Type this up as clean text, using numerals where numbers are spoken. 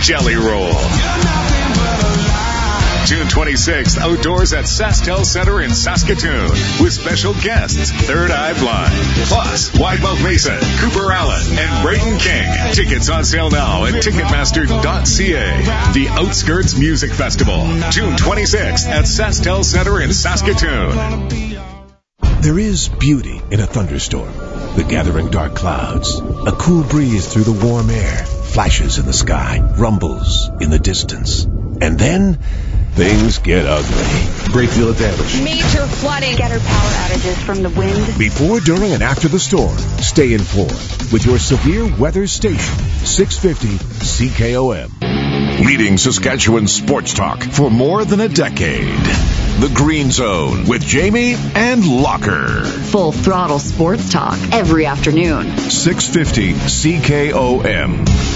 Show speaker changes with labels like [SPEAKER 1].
[SPEAKER 1] Jelly Roll. June 26th, outdoors at SaskTel Center in Saskatoon with special guests Third Eye Blind, plus Widemouth Mason, Cooper Allen, and Brayden King. Tickets on sale now at Ticketmaster.ca. The Outskirts Music Festival, June 26th at SaskTel Center in Saskatoon.
[SPEAKER 2] There is beauty in a thunderstorm. The gathering dark clouds, a cool breeze through the warm air, flashes in the sky, rumbles in the distance. And then things get ugly. Great deal of damage.
[SPEAKER 3] Major flooding. Getter power outages from the wind.
[SPEAKER 2] Before, during, and after the storm, stay informed with your severe weather station, 650 CKOM.
[SPEAKER 4] Leading Saskatchewan sports talk for more than a decade. The Green Zone with Jamie and Locker.
[SPEAKER 5] Full throttle sports talk every afternoon.
[SPEAKER 4] 650 CKOM.